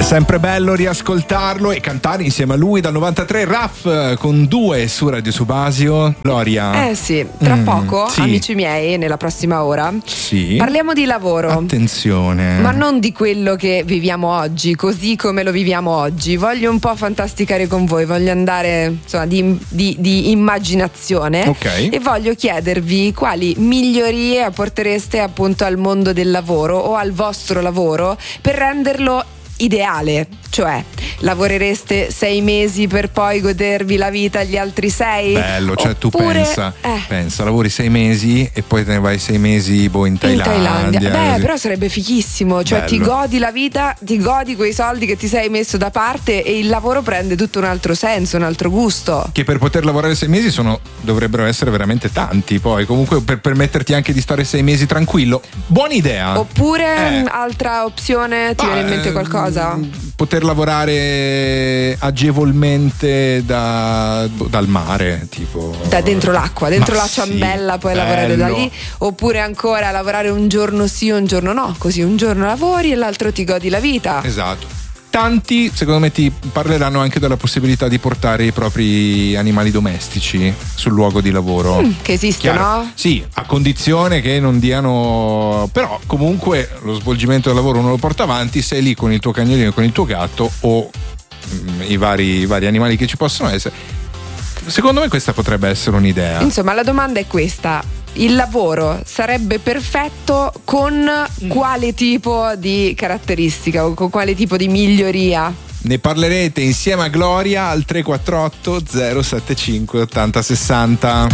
Sempre bello riascoltarlo e cantare insieme a lui dal 93 Raff con 2 su Radio Subasio. Gloria. Sì, tra poco, sì. Amici miei, nella prossima ora Sì. parliamo di lavoro. Attenzione. Ma non di quello che viviamo oggi, così come lo viviamo oggi. Voglio un po' fantasticare con voi, voglio andare insomma di immaginazione. Ok. E voglio chiedervi quali migliorie apportereste appunto al mondo del lavoro o al vostro lavoro per renderlo ideale. Cioè, lavorereste 6 mesi per poi godervi la vita gli altri 6? Bello, cioè Oppure, tu pensa, lavori 6 mesi e poi te ne vai 6 mesi in Thailandia. Beh, però sarebbe fighissimo. Cioè, Bello. ti godi la vita, ti godi quei soldi che ti sei messo da parte e il lavoro prende tutto un altro senso, un altro gusto. Che per poter lavorare 6 mesi dovrebbero essere veramente tanti. Poi comunque per permetterti anche di stare 6 mesi tranquillo. Buona idea. Oppure altra opzione, ti viene in mente qualcosa? Poter lavorare agevolmente dal mare, tipo Da dentro l'acqua, dentro la sì, ciambella, puoi bello. lavorare da lì. Oppure ancora lavorare un giorno sì, un giorno no. Così un giorno lavori e l'altro ti godi la vita. Esatto. Tanti secondo me ti parleranno anche della possibilità di portare i propri animali domestici sul luogo di lavoro. Che esistono? Chiaro? Sì, a condizione che non diano. Però comunque lo svolgimento del lavoro uno lo porta avanti, sei lì con il tuo cagnolino, con il tuo gatto o i vari animali che ci possono essere. Secondo me questa potrebbe essere un'idea. Insomma, la domanda è questa: il lavoro sarebbe perfetto con quale tipo di caratteristica o con quale tipo di miglioria? Ne parlerete insieme a Gloria al 348 075 80 60.